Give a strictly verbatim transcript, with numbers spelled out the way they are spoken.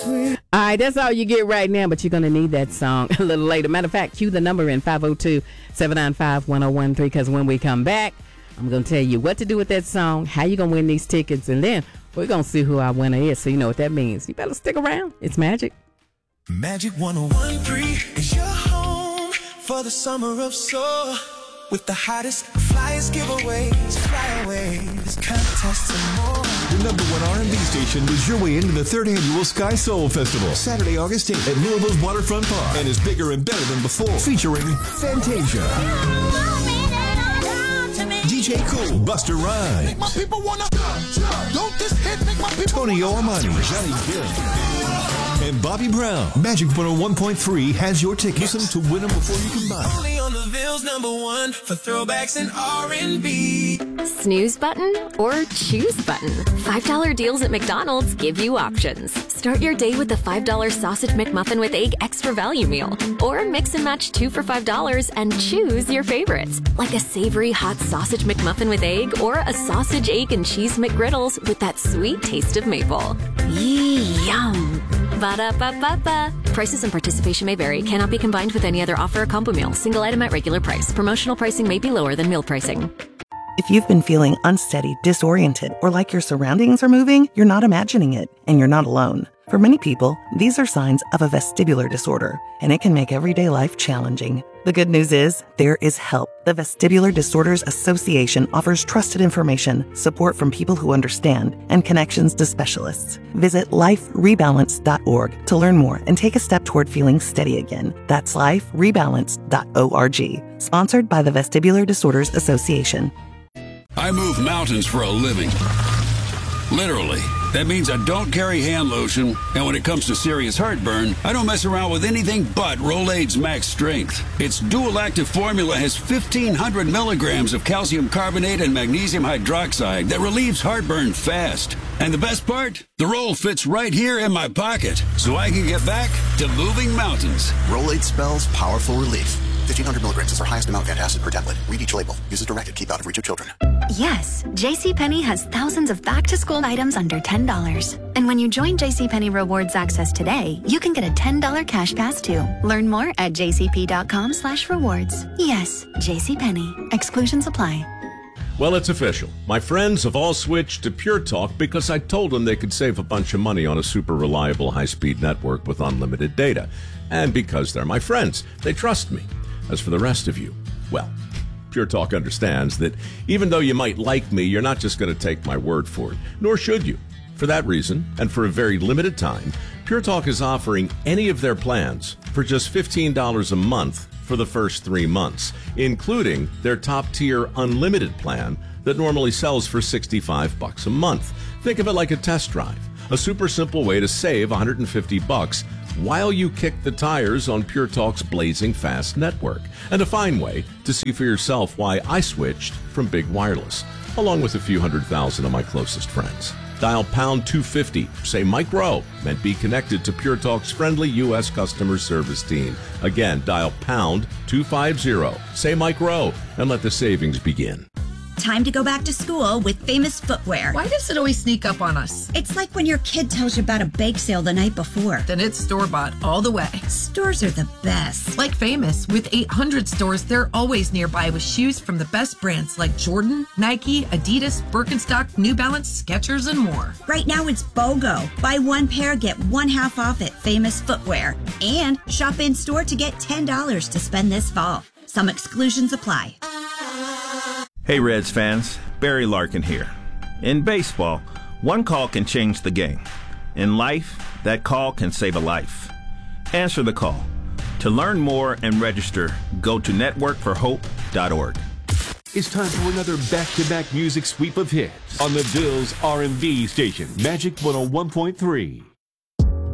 All right, that's all you get right now, but you're going to need that song a little later. Matter of fact, cue the number in five oh two, seven nine five, one oh one three, because when we come back, I'm going to tell you what to do with that song, how you're going to win these tickets, and then we're going to see who our winner is, so you know what that means. You better stick around. It's Magic. Magic one oh one three is your home for the summer of soul. With the hottest flyers, giveaways, flyaways, contests, and more. The number one R and B station is your way into the third annual Sky Soul Festival. Saturday, August eighth at Louisville's Waterfront Park. And is bigger and better than before. Featuring Fantasia, D J Cool, Busta Rhymes, My people wanna don't this hit make my people Tony Ormani, Johnny Gill, and Bobby Brown. Magic one oh one point three has your tickets. Listen to win them before you can buy them. Only on the Ville's number one for throwbacks and R and B. Snooze button or choose button? five dollar deals at McDonald's give you options. Start your day with the five dollar Sausage McMuffin with Egg Extra Value Meal. Or mix and match two for five dollars and choose your favorites. Like a savory hot Sausage McMuffin with egg or a sausage, egg, and cheese McGriddles with that sweet taste of maple. Yee, yum. Ba-da-ba-ba-ba. Prices and participation may vary. Cannot be combined with any other offer or combo meal. Single item at regular price. Promotional pricing may be lower than meal pricing. If you've been feeling unsteady, disoriented, or like your surroundings are moving, you're not imagining it, and you're not alone. For many people, these are signs of a vestibular disorder, and it can make everyday life challenging. The good news is, there is help. The Vestibular Disorders Association offers trusted information, support from people who understand, and connections to specialists. Visit life rebalance dot org to learn more and take a step toward feeling steady again. That's life rebalance dot org. Sponsored by the Vestibular Disorders Association. I move mountains for a living. Literally. That means I don't carry hand lotion, and when it comes to serious heartburn, I don't mess around with anything but Rolaids Max Strength. Its dual-active formula has fifteen hundred milligrams of calcium carbonate and magnesium hydroxide that relieves heartburn fast. And the best part? The roll fits right here in my pocket, so I can get back to moving mountains. Rolaids spells powerful relief. fifteen hundred milligrams is our highest amount of antacid per tablet. Read each label. Use as directed. Keep out of reach of children. Yes, JCPenney has thousands of back-to-school items under ten dollars. And when you join JCPenney Rewards Access today, you can get a ten dollars cash pass too. Learn more at jcp.com slash rewards. Yes, JCPenney. Exclusions apply. Well, it's official. My friends have all switched to Pure Talk because I told them they could save a bunch of money on a super reliable high-speed network with unlimited data. And because they're my friends, they trust me. As for the rest of you, well, Pure Talk understands that even though you might like me, you're not just going to take my word for it, nor should you. For that reason, and for a very limited time, Pure Talk is offering any of their plans for just fifteen dollars a month for the first three months, including their top-tier unlimited plan that normally sells for sixty-five bucks a month. Think of it like a test drive, a super simple way to save one hundred fifty bucks while you kick the tires on Pure Talk's blazing fast network, and a fine way to see for yourself why I switched from Big Wireless, along with a few hundred thousand of my closest friends. Dial pound two fifty, say Mike Rowe, and be connected to Pure Talk's friendly U S customer service team. Again, dial pound two fifty, say Mike Rowe, and let the savings begin. Time to go back to school with Famous Footwear. Why does it always sneak up on us? It's like when your kid tells you about a bake sale the night before. Then it's store-bought all the way. Stores are the best. Like Famous. With eight hundred stores, they're always nearby with shoes from the best brands like Jordan, Nike, Adidas, Birkenstock, New Balance, Skechers, and more. Right now it's BOGO. Buy one pair, get one half off at Famous Footwear. And shop in-store to get ten dollars to spend this fall. Some exclusions apply. Hey Reds fans, Barry Larkin here. In baseball, one call can change the game. In life, that call can save a life. Answer the call. To learn more and register, go to network for hope dot org. It's time for another back-to-back music sweep of hits on the Bill's R and B station, Magic one oh one point three.